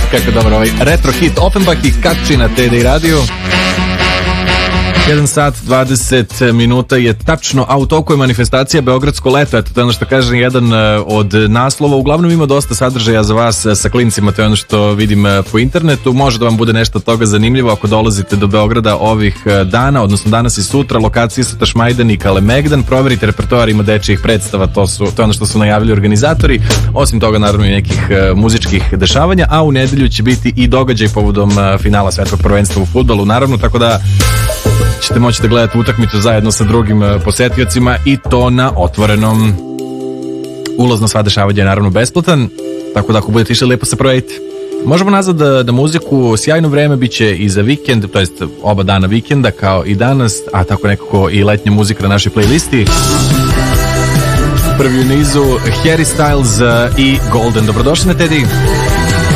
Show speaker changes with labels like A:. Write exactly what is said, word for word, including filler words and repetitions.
A: kako dobro ovaj retro hit Offenbach i Kači na T D Radio. jedan sat dvadeset minuta je tačno, a u toku je manifestacija Beogradsko leto. Eto, to je ono što kaže jedan od naslova. Uglavnom ima dosta sadržaja za vas sa klincima, to je ono što vidim po internetu. Može da vam bude nešto od toga zanimljivo ako dolazite do Beograda ovih dana, odnosno danas i sutra. Lokacije su Tašmajdan i Kalemegdan. Proverite repertoar, ima dečijih predstava, to, su, to je ono što su najavili organizatori. Osim toga, naravno, i nekih muzičkih dešavanja, a u nedelju će biti i događaj povodom finala svetskog prvenstva u fudbalu, naravno, tako da ćete moći da gledate utakmicu zajedno sa drugim posetiocima i to na otvorenom. Ulaz na sva dešavanja je naravno besplatan, tako da ako budete išli, lijepo se provedite. Možemo nazad da, da muziku, sjajno vreme bit će i za vikend, to jest oba dana vikenda kao i danas, a tako nekako i letnja muzika na našoj playlisti. Prvi u nizu Harry Styles i Golden. Dobrodošli na Teddy.